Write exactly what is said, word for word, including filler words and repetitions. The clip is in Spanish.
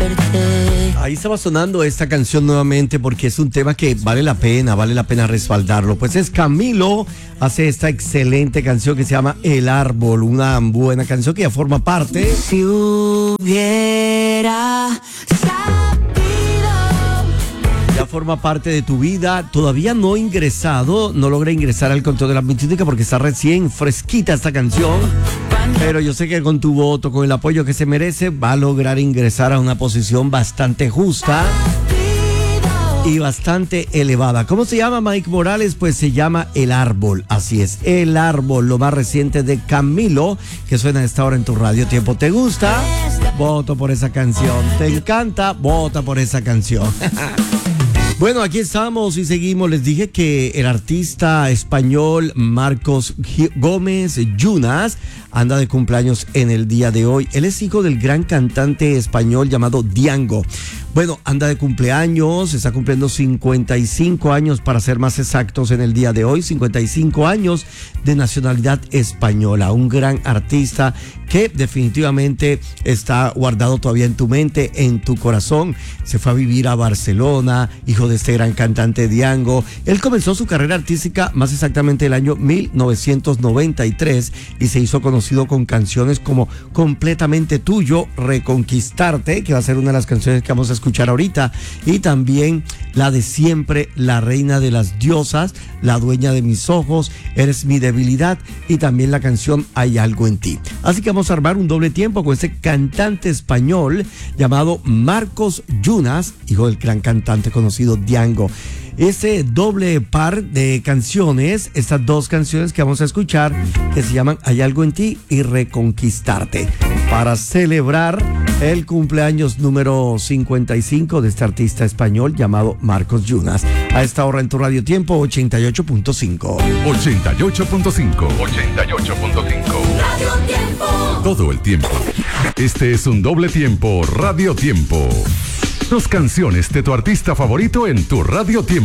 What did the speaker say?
desperté. Ahí estaba sonando esta canción nuevamente porque es un tema que vale la pena, vale la pena respaldarlo. Pues es Camilo, hace esta excelente canción que se llama El Árbol, una buena canción que ya forma parte. Si hubiera sabido. Ya forma parte de tu vida, todavía no ingresado, no logra ingresar al control de la multitud porque está recién fresquita esta canción. Pero yo sé que con tu voto, con el apoyo que se merece, va a lograr ingresar a una posición bastante justa y bastante elevada. ¿Cómo se llama Mike Morales? Pues se llama El Árbol. Así es, El Árbol, lo más reciente de Camilo, que suena a esta hora en tu radio tiempo. ¿Te gusta? Voto por esa canción. ¿Te encanta? Vota por esa canción. Bueno, aquí estamos y seguimos. Les dije que el artista español Marcos Gómez Yunas anda de cumpleaños en el día de hoy. Él es hijo del gran cantante español llamado Diango. Bueno, anda de cumpleaños, está cumpliendo cincuenta y cinco años para ser más exactos en el día de hoy, cincuenta y cinco años de nacionalidad española, un gran artista que definitivamente está guardado todavía en tu mente, en tu corazón. Se fue a vivir a Barcelona, hijo de este gran cantante Diango. Él comenzó su carrera artística más exactamente el año mil novecientos noventa y tres y se hizo conocido con canciones como Completamente Tuyo, Reconquistarte, que va a ser una de las canciones que vamos a escuchar escuchar ahorita, y también la de Siempre, La Reina de las Diosas, La Dueña de Mis Ojos, Eres Mi Debilidad, y también la canción Hay Algo en Ti. Así que vamos a armar un doble tiempo con este cantante español llamado Marcos Yunas, hijo del gran cantante conocido Diango. Ese doble par de canciones, estas dos canciones que vamos a escuchar, que se llaman Hay Algo en Ti y Reconquistarte, para celebrar el cumpleaños número cincuenta y cinco de este artista español llamado Marcos Yunas. A esta hora en tu radio tiempo, ochenta y ocho punto cinco. ochenta y ocho punto cinco. ochenta y ocho punto cinco. Radio Tiempo. Todo el tiempo. Este es un doble tiempo Radio Tiempo. Dos canciones de tu artista favorito en tu Radio Tiempo.